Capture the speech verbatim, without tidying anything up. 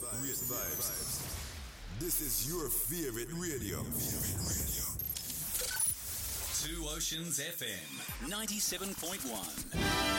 great vibes. This is your favorite radio. Two Oceans F M, ninety-seven point one.